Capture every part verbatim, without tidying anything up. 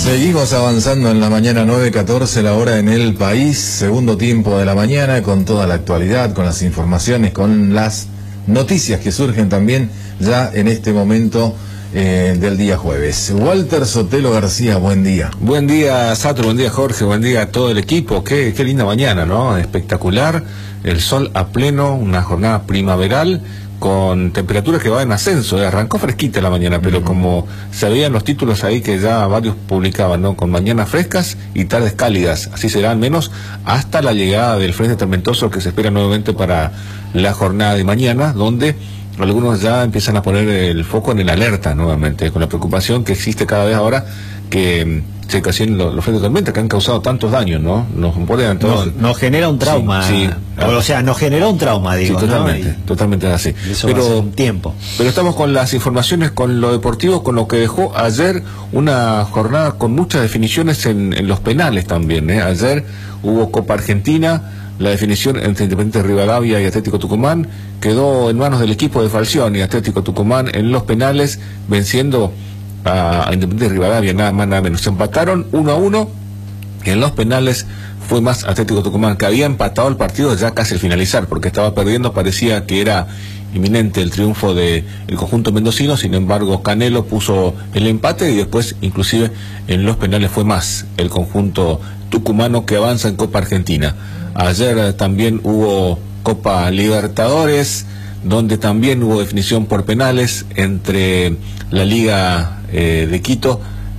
Seguimos avanzando en la mañana, nueve catorce la hora en el país, segundo tiempo de la mañana, con toda la actualidad, con las informaciones, con las noticias que surgen también ya en este momento eh, del día jueves. Walter Sotelo García, buen día. Buen día, Sato, buen día, Jorge, buen día a todo el equipo. Qué, qué linda mañana, ¿no? Espectacular, el sol a pleno, una jornada primaveral, con temperaturas que va en ascenso, ¿eh? Arrancó fresquita la mañana, pero uh-huh. como se veían los títulos ahí que ya varios publicaban, ¿no? Con mañanas frescas y tardes cálidas, así será al menos hasta la llegada del frente tormentoso que se espera nuevamente para la jornada de mañana, donde algunos ya empiezan a poner el foco en el alerta nuevamente, con la preocupación que existe cada vez ahora que se ocasionan los, los frentes de tormenta que han causado tantos daños, ¿no? Nos ponen todos... Nos, nos genera un trauma, sí, sí, o, o sea, nos generó un trauma, digo, sí, totalmente, ¿no? Y, totalmente así. Eso pero, va a ser un tiempo. Pero estamos con las informaciones, con lo deportivo, con lo que dejó ayer una jornada con muchas definiciones en, en los penales también, ¿eh? Ayer hubo Copa Argentina. La definición entre Independiente Rivadavia y Atlético Tucumán quedó en manos del equipo de Falcioni, Atlético Tucumán en los penales, venciendo a, a Independiente Rivadavia, nada más nada menos. Se empataron uno a uno, y en los penales fue más Atlético Tucumán, que había empatado el partido ya casi al finalizar, porque estaba perdiendo, parecía que era inminente el triunfo del conjunto mendocino. Sin embargo, Canelo puso el empate y después, inclusive, en los penales fue más el conjunto tucumano que avanza en Copa Argentina. Ayer también hubo Copa Libertadores, donde también hubo definición por penales entre la Liga eh, de Quito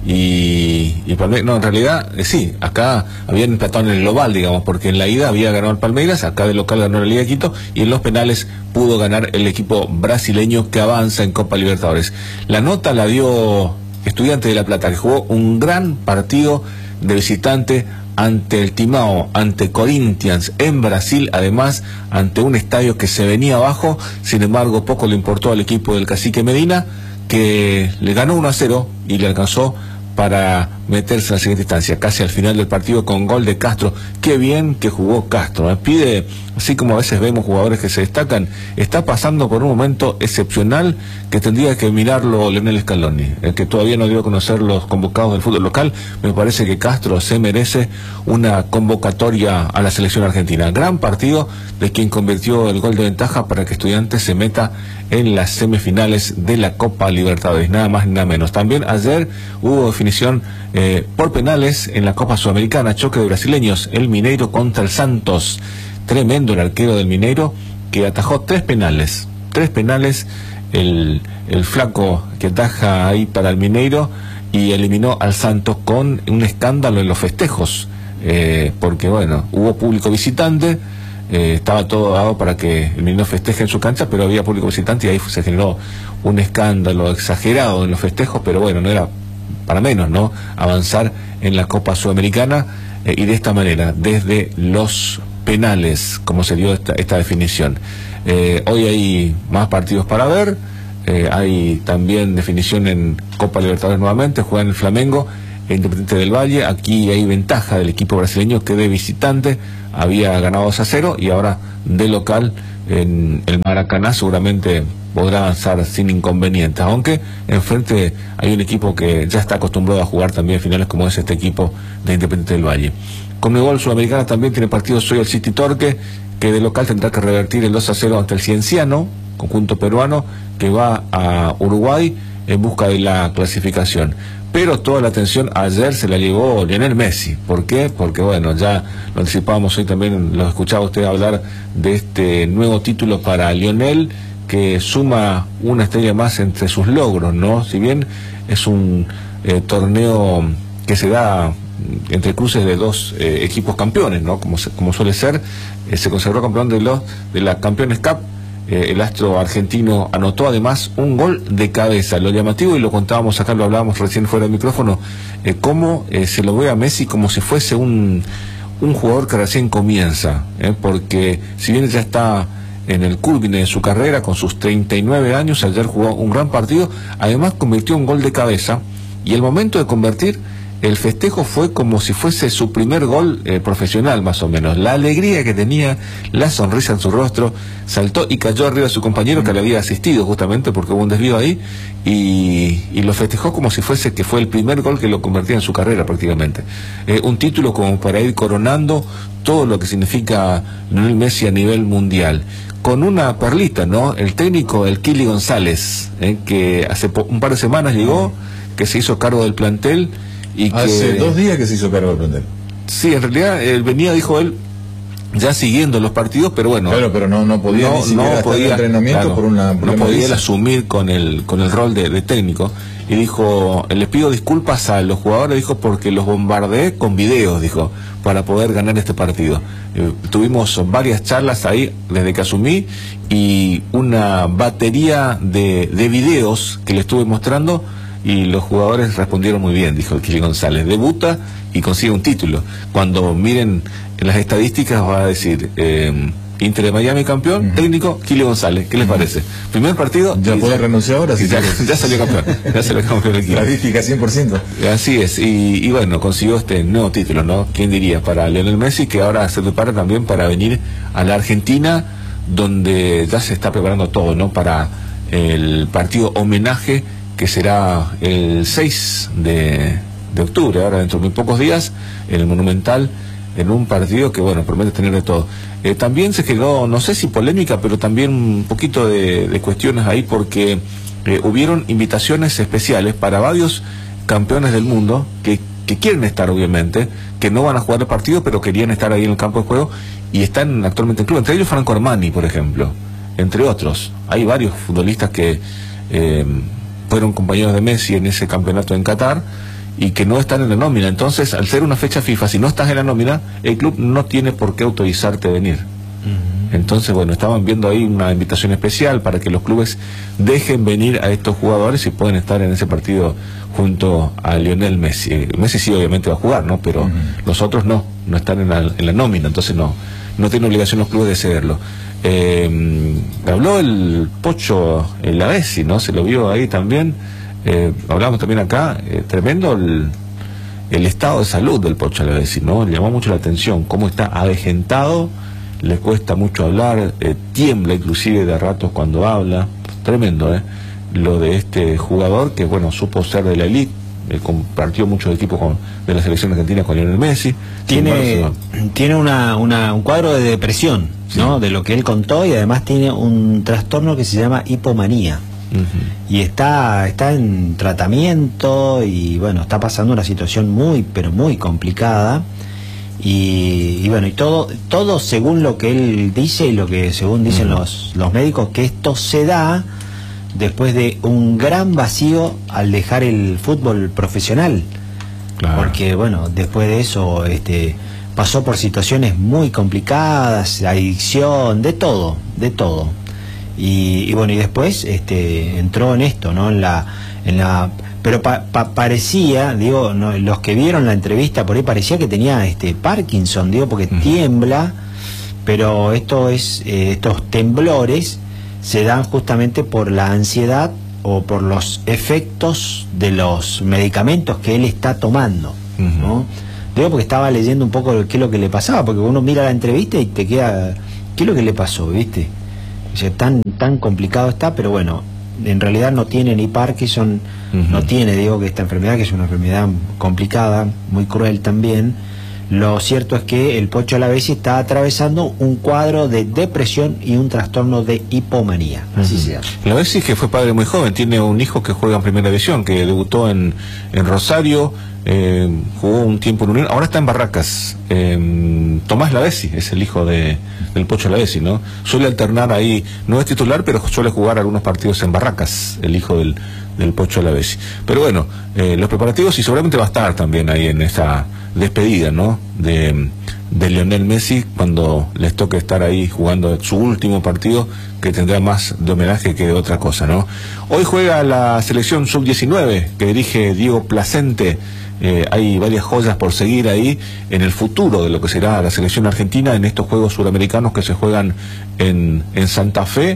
y, y Palmeiras. No, en realidad, eh, sí, acá habían empatado en el global, digamos, porque en la ida había ganado el Palmeiras, acá de local ganó la Liga de Quito, y en los penales pudo ganar el equipo brasileño que avanza en Copa Libertadores. La nota la dio Estudiantes de La Plata, que jugó un gran partido de visitante ante el Timao, ante Corinthians en Brasil, además ante un estadio que se venía abajo. Sin embargo, poco le importó al equipo del Cacique Medina, que le ganó uno a cero y le alcanzó para meterse en la siguiente instancia, casi al final del partido, con gol de Castro. Qué bien que jugó Castro, ¿eh? Pide, así como a veces vemos jugadores que se destacan, está pasando por un momento excepcional que tendría que mirarlo Leonel Scaloni, el que todavía no dio a conocer los convocados del fútbol local. Me parece que Castro se merece una convocatoria a la selección argentina. Gran partido de quien convirtió el gol de ventaja para que Estudiantes se meta en las semifinales de la Copa Libertadores, nada más ni nada menos. También ayer hubo definición eh, por penales en la Copa Sudamericana, choque de brasileños, el Mineiro contra el Santos. Tremendo el arquero del Mineiro, que atajó tres penales, tres penales, el, el flaco que ataja ahí para el Mineiro, y eliminó al Santos con un escándalo en los festejos, eh, porque bueno, hubo público visitante. Eh, estaba todo dado para que el Mineiro festeje en su cancha, pero había público visitante y ahí se generó un escándalo exagerado en los festejos, pero bueno, no era para menos, ¿no? Avanzar en la Copa Sudamericana eh, y de esta manera, desde los penales, como se dio esta, esta definición. Eh, hoy hay más partidos para ver, eh, hay también definición en Copa Libertadores nuevamente, juegan el Flamengo e Independiente del Valle. Aquí hay ventaja del equipo brasileño, que de visitante había ganado dos a cero y ahora de local en el Maracaná seguramente podrá avanzar sin inconvenientes, aunque enfrente hay un equipo que ya está acostumbrado a jugar también finales, como es este equipo de Independiente del Valle. Conmebol Sudamericana también tiene partidos hoy el City Torque, que de local tendrá que revertir el dos a cero ante el Cienciano, conjunto peruano, que va a Uruguay en busca de la clasificación. Pero toda la atención ayer se la llevó Lionel Messi. ¿Por qué? Porque bueno, ya lo anticipábamos hoy, también lo escuchaba usted hablar de este nuevo título para Lionel, que suma una estrella más entre sus logros, ¿no? Si bien es un eh, torneo que se da entre cruces de dos eh, equipos campeones, ¿no? Como, se, como suele ser, eh, se consagró campeón de, los, de la Campeones Cup. Eh, el astro argentino anotó además un gol de cabeza. Lo llamativo, y lo contábamos acá, lo hablábamos recién fuera del micrófono, eh, cómo eh, se lo ve a Messi como si fuese un, un jugador que recién comienza, eh, porque si bien ya está en el culmine de su carrera con sus treinta y nueve años, ayer jugó un gran partido, además convirtió un gol de cabeza, y el momento de convertir el festejo fue como si fuese su primer gol eh, profesional, más o menos. La alegría que tenía, la sonrisa en su rostro, saltó y cayó arriba de su compañero que le había asistido justamente porque hubo un desvío ahí, y, y lo festejó como si fuese que fue el primer gol que lo convertía en su carrera prácticamente. Eh, un título como para ir coronando todo lo que significa Lionel Messi a nivel mundial. Con una perlita, ¿no? El técnico, el Kili González, eh, que hace un par de semanas llegó, que se hizo cargo del plantel. Y hace que, dos días que se hizo cargo del plantel. Sí, en realidad él venía, dijo él, ya siguiendo los partidos, pero bueno. Claro, pero no, no podía no, ni siquiera no estar podía, en entrenamiento claro, por una no podía él de asumir con el con el rol de, de técnico. Y dijo, les pido disculpas a los jugadores, dijo, porque los bombardeé con videos, dijo, para poder ganar este partido. Eh, tuvimos varias charlas ahí desde que asumí y una batería de, de videos que le estuve mostrando, y los jugadores respondieron muy bien, dijo el Kili González. Debuta y consigue un título. Cuando miren en las estadísticas va a decir eh, Inter de Miami campeón, uh-huh. técnico Kili González. ¿Qué les uh-huh. parece? Primer partido. Ya puede renunciar ahora. Si ya, ya salió campeón. Ya salió campeón el equipo. Estadística cien por ciento. Así es. Y, y bueno, consiguió este nuevo título, ¿no? ¿Quién diría? Para Lionel Messi, que ahora se prepara también para venir a la Argentina, donde ya se está preparando todo, ¿no? Para el partido homenaje que será el seis de octubre, ahora dentro de muy pocos días, en el Monumental, en un partido que, bueno, promete tener de todo. Eh, también se generó, no sé si polémica, pero también un poquito de, de cuestiones ahí, porque eh, hubieron invitaciones especiales para varios campeones del mundo que, que quieren estar, obviamente, que no van a jugar el partido, pero querían estar ahí en el campo de juego, y están actualmente en club, entre ellos Franco Armani, por ejemplo, entre otros. Hay varios futbolistas que eh, fueron compañeros de Messi en ese campeonato en Qatar y que no están en la nómina. Entonces, al ser una fecha FIFA, si no estás en la nómina, el club no tiene por qué autorizarte a venir. Uh-huh. Entonces, bueno, estaban viendo ahí una invitación especial para que los clubes dejen venir a estos jugadores y pueden estar en ese partido junto a Lionel Messi. Messi sí, obviamente va a jugar, ¿no? Pero uh-huh. los otros no, no están en la, en la nómina, entonces no, no tienen obligación los clubes de cederlo. Eh, habló el Pocho el Lavezzi, ¿no? Se lo vio ahí también. Eh, hablamos también acá, eh, tremendo el, el estado de salud del Pocho Lavezzi, ¿no? Le llamó mucho la atención cómo está avejentado, le cuesta mucho hablar, eh, tiembla inclusive de ratos cuando habla. Tremendo, ¿eh? Lo de este jugador que, bueno, supo ser de la elite, eh, compartió muchos equipos con, de la selección argentina con Lionel Messi. Tiene, embargo, tiene una, una, un cuadro de depresión, sí, ¿no? De lo que él contó, y además tiene un trastorno que se llama hipomanía. Uh-huh. Y está, está en tratamiento y, bueno, está pasando una situación muy, pero muy complicada. Y, y bueno, y todo, todo según lo que él dice y lo que según dicen uh-huh. los, los médicos, que esto se da después de un gran vacío al dejar el fútbol profesional. Claro. Porque, bueno, después de eso este, pasó por situaciones muy complicadas, adicción, de todo, de todo. Y, y bueno, y después este, entró en esto, ¿no? En la, en la, pero pa, pa, parecía, digo, no, los que vieron la entrevista por ahí parecía que tenía este Parkinson, digo, porque uh-huh. tiembla, pero esto es, eh, estos temblores se dan justamente por la ansiedad o por los efectos de los medicamentos que él está tomando, uh-huh. ¿no? Digo, porque estaba leyendo un poco qué es lo que le pasaba, porque uno mira la entrevista y te queda, ¿qué es lo que le pasó, viste? O sea, tan, tan complicado está, pero bueno, en realidad no tiene ni Parkinson, uh-huh. no tiene, digo, que esta enfermedad, que es una enfermedad complicada, muy cruel también. Lo cierto es que el Pocho Lavezzi está atravesando un cuadro de depresión y un trastorno de hipomanía, así uh-huh. se llama. Lavezzi, que fue padre muy joven, tiene un hijo que juega en Primera División, que debutó en, en Rosario, eh, jugó un tiempo en Unión, ahora está en Barracas. Eh, Tomás Lavezzi es el hijo de, del Pocho Lavezzi, ¿no? Suele alternar ahí, no es titular, pero suele jugar algunos partidos en Barracas, el hijo del, del Pocho Lavezzi. Pero bueno, eh, los preparativos, y seguramente va a estar también ahí en esta despedida, ¿no? De, de Lionel Messi, cuando les toque estar ahí jugando su último partido, que tendrá más de homenaje que de otra cosa, ¿no? Hoy juega la selección sub diecinueve, que dirige Diego Placente. Eh, hay varias joyas por seguir ahí en el futuro de lo que será la selección argentina en estos Juegos Suramericanos que se juegan en, en Santa Fe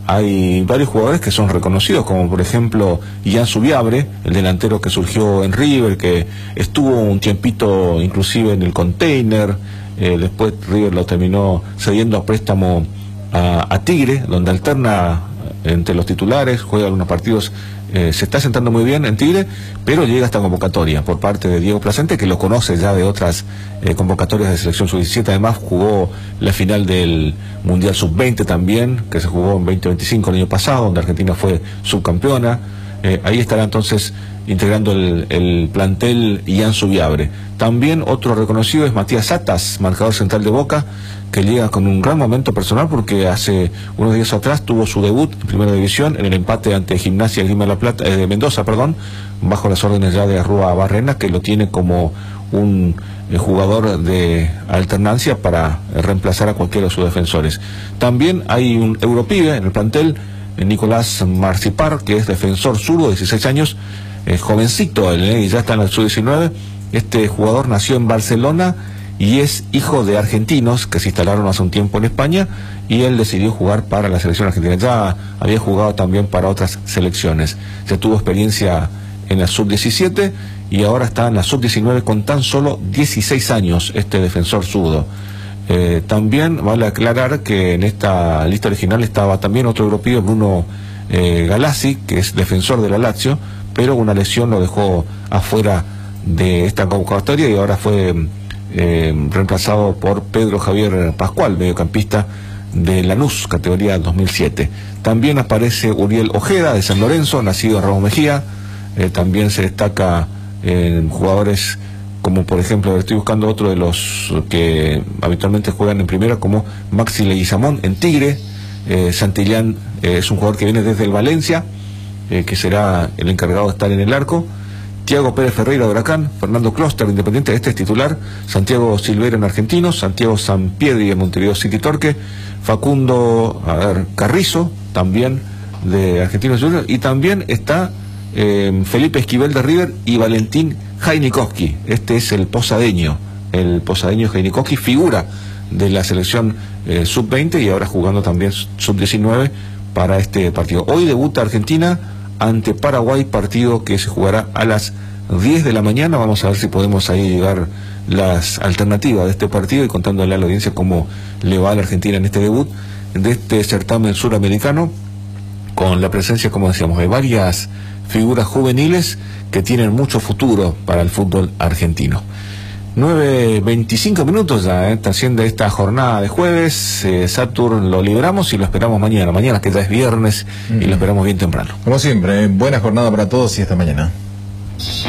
hay varios jugadores que son reconocidos, como por ejemplo Ian Subiabre, el delantero que surgió en River, que estuvo un tiempito inclusive en el Container, eh, después River lo terminó cediendo a préstamo a, a Tigre, donde alterna entre los titulares, juega algunos partidos, eh, se está sentando muy bien en Tigre, pero llega esta convocatoria por parte de Diego Placente, que lo conoce ya de otras eh, convocatorias de selección sub diecisiete. Además jugó la final del Mundial sub veinte también, que se jugó en veinte veinticinco el año pasado, donde Argentina fue subcampeona. Eh, ahí estará entonces integrando el, el plantel Ian Subiabre. También otro reconocido es Matías Satas, marcador central de Boca, que llega con un gran momento personal porque hace unos días atrás tuvo su debut en Primera División en el empate ante Gimnasia Grima de la Plata, eh, de Mendoza, perdón, bajo las órdenes ya de Arrua Barrena, que lo tiene como un eh, jugador de alternancia para eh, reemplazar a cualquiera de sus defensores. También hay un europibe en el plantel, eh, Nicolás Marcipar, que es defensor zurdo, dieciséis años, eh, jovencito, eh, y ya está en el sub diecinueve. Este jugador nació en Barcelona y es hijo de argentinos que se instalaron hace un tiempo en España, y él decidió jugar para la selección argentina. Ya había jugado también para otras selecciones. Ya tuvo experiencia en la sub diecisiete y ahora está en la sub diecinueve con tan solo dieciséis años, este defensor zurdo. Eh, también vale aclarar que en esta lista original estaba también otro europeo, Bruno eh, Galassi, que es defensor de la Lazio, pero una lesión lo dejó afuera de esta convocatoria y ahora fue Eh, reemplazado por Pedro Javier Pascual, mediocampista de Lanús, categoría dos mil siete. También aparece Uriel Ojeda, de San Lorenzo, nacido en Ramos Mejía. Eh, también se destaca en eh, jugadores como, por ejemplo, estoy buscando otro de los que habitualmente juegan en primera, como Maxi Leguizamón en Tigre. eh, Santillán eh, es un jugador que viene desde el Valencia, eh, que será el encargado de estar en el arco. Tiago Pérez Ferreira de Huracán, Fernando Closter de Independiente, este es titular, Santiago Silveira en Argentinos, Santiago Sampiedri de Montevideo City Torque, Facundo a ver, Carrizo, también de Argentinos Juniors, y también está eh, Felipe Esquivel de River y Valentín Jainikowski, este es el posadeño, el posadeño Jainikowski, figura de la selección eh, sub veinte y ahora jugando también sub diecinueve para este partido. Hoy debuta Argentina ante Paraguay, partido que se jugará a las diez de la mañana. Vamos a ver si podemos ahí llegar las alternativas de este partido y contándole a la audiencia cómo le va a la Argentina en este debut de este certamen suramericano, con la presencia, como decíamos, de varias figuras juveniles que tienen mucho futuro para el fútbol argentino. nueve veinticinco minutos ya, ¿eh? Está haciendo esta jornada de jueves. eh, Saturn lo libramos y lo esperamos mañana. Mañana que ya es viernes, mm. y lo esperamos bien temprano. Como siempre, buena jornada para todos y hasta mañana.